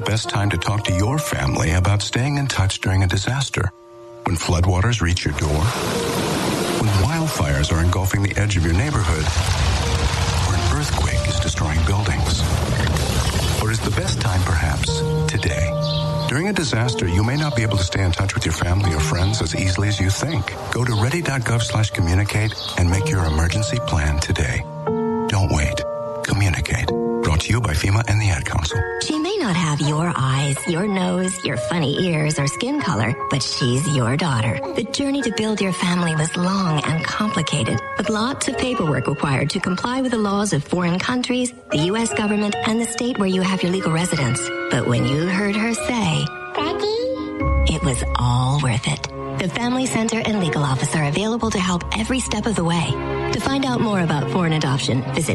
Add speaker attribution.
Speaker 1: best time to talk to your family about staying in touch during a disaster? When floodwaters reach your door? When wildfires are engulfing the edge of your neighborhood? Or an earthquake is destroying buildings? Or is the best time perhaps today? During a disaster, you may not be able to stay in touch with your family or friends as easily as you think. Go to ready.gov/communicate and make your emergency plan today. Don't wait. Communicate. Brought to you by FEMA and the Ad Council.
Speaker 2: She may not have your eyes, your nose, your funny ears, or skin color, but she's your daughter. The journey to build your family was long and complicated, with lots of paperwork required to comply with the laws of foreign countries, the U.S. government, and the state where you have your legal residence. But when you heard her say, Daddy, it was all worth it. The Family Center and Legal Office are available to help every step of the way. To find out more about foreign adoption, visit